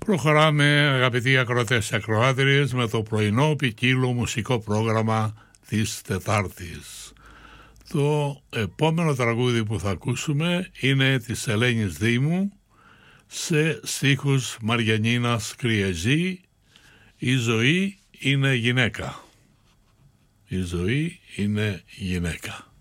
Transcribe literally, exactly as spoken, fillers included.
Προχωράμε, αγαπητοί ακροατές και ακροάτριες, με το πρωινό ποικίλο μουσικό πρόγραμμα της Τετάρτης. Το επόμενο τραγούδι που θα ακούσουμε είναι της Ελένης Δήμου σε στίχους Μαριανίνας Κριεζή. Η ζωή είναι γυναίκα. Η ζωή είναι γυναίκα.